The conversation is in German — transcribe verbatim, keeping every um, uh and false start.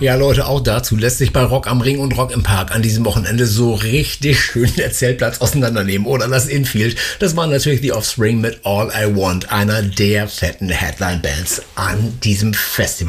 Ja, Leute, auch dazu lässt sich bei Rock am Ring und Rock im Park an diesem Wochenende so richtig schön der Zeltplatz auseinandernehmen oder das Infield. Das war natürlich The Offspring mit All I Want, einer der fetten Headline-Bands an diesem Festival.